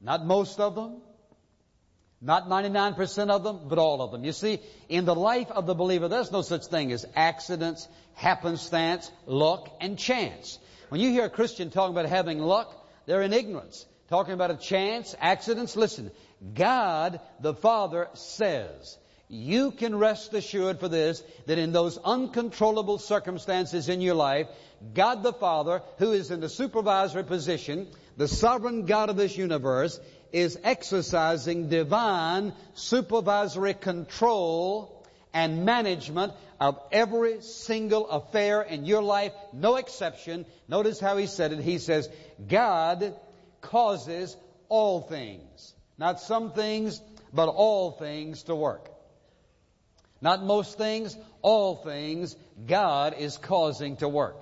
Not most of them, not 99% of them, but all of them. You see, in the life of the believer, there's no such thing as accidents, happenstance, luck, and chance. When you hear a Christian talking about having luck, they're in ignorance. Talking about a chance, accidents, listen. God the Father says, you can rest assured for this, that in those uncontrollable circumstances in your life, God the Father, who is in the supervisory position, the sovereign God of this universe, is exercising divine supervisory control and management of every single affair in your life, no exception. Notice how he said it. He says, God causes all things, not some things, but all things to work. Not most things, all things God is causing to work.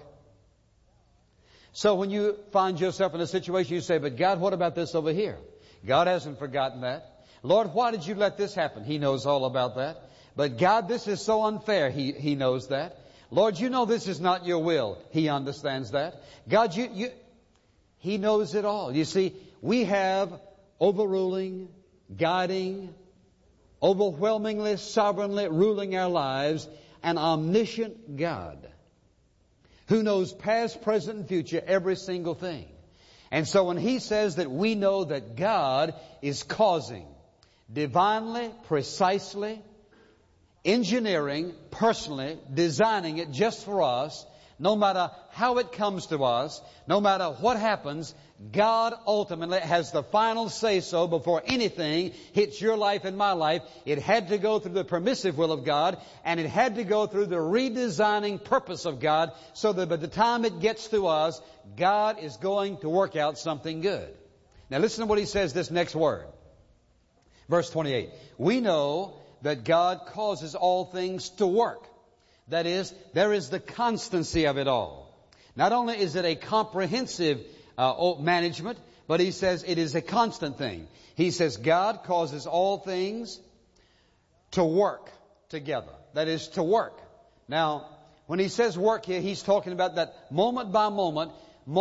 So when you find yourself in a situation, you say, but God, what about this over here? God hasn't forgotten that. Lord, why did you let this happen? He knows all about that. But God, this is so unfair. He knows that. Lord, you know this is not your will. He understands that. God, He knows it all. You see, we have overruling, guiding, overwhelmingly, sovereignly ruling our lives, an omniscient God who knows past, present, and future, every single thing. And so when He says that we know that God is causing, divinely, precisely, engineering, personally, designing it just for us, no matter how it comes to us, no matter what happens, God ultimately has the final say-so before anything hits your life and my life. It had to go through the permissive will of God, and it had to go through the redesigning purpose of God, so that by the time it gets to us, God is going to work out something good. Now listen to what He says, this next word. Verse 28. We know that God causes all things to work. That is, there is the constancy of it all. Not only is it a comprehensive management, but He says it is a constant thing. He says God causes all things to work together. That is, to work. Now, when He says work here, He's talking about that moment by moment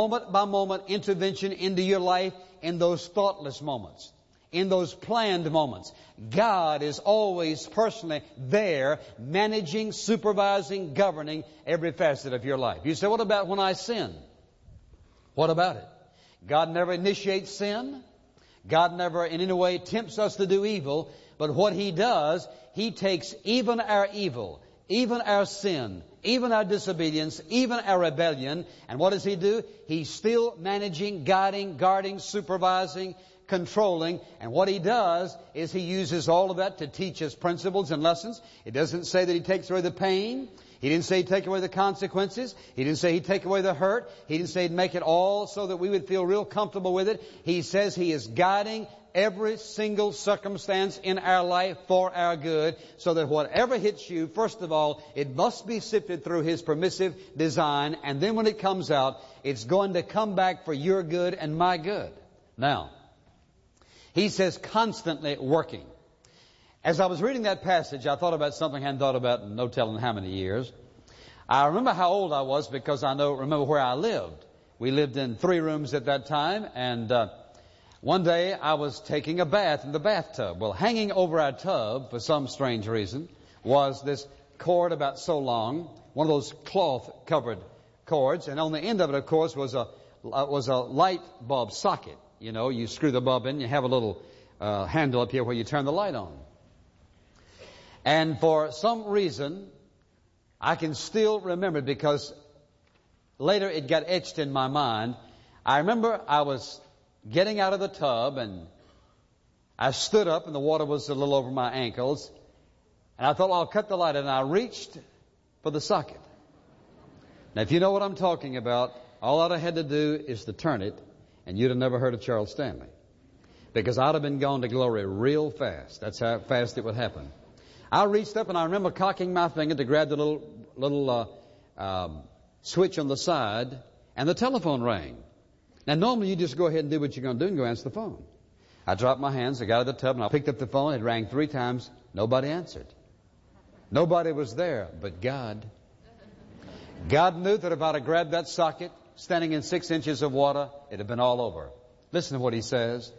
intervention into your life in those thoughtless moments, in those planned moments. God is always personally there, managing, supervising, governing every facet of your life. You say, what about when I sin? What about it? God never initiates sin. God never in any way tempts us to do evil. But what He does, He takes even our evil, even our sin, even our disobedience, even our rebellion, and what does He do? He's still managing, guiding, guarding, supervising, controlling, and what He does is He uses all of that to teach us principles and lessons. It doesn't say that He takes away the pain. He didn't say He'd take away the consequences. He didn't say He'd take away the hurt. He didn't say He'd make it all so that we would feel real comfortable with it. He says He is guiding every single circumstance in our life for our good, so that whatever hits you, first of all, it must be sifted through His permissive design, and then when it comes out, it's going to come back for your good and my good. Now, He says constantly working. As I was reading that passage, I thought about something I hadn't thought about in no telling how many years. I remember how old I was because I remember where I lived. We lived in 3 rooms at that time, and one day I was taking a bath in the bathtub. Well, hanging over our tub, for some strange reason, was this cord about so long, one of those cloth-covered cords, and on the end of it, of course, was a light bulb socket. You know, you screw the bulb in, you have a little handle up here where you turn the light on. And for some reason, I can still remember it because later it got etched in my mind. I remember I was getting out of the tub and I stood up and the water was a little over my ankles. And I thought, I'll cut the light, and I reached for the socket. Now, if you know what I'm talking about, all I'd have had to do is to turn it, and you'd have never heard of Charles Stanley. Because I'd have been gone to glory real fast. That's how fast it would happen. I reached up and I remember cocking my finger to grab the little switch on the side, and the telephone rang. Now normally you just go ahead and do what you're going to do and go answer the phone. I dropped my hands, I got out of the tub, and I picked up the phone. It rang 3 times. Nobody answered. Nobody was there but God. God knew that if I'd have grabbed that socket, standing in 6 inches of water, it'd have been all over. Listen to what He says.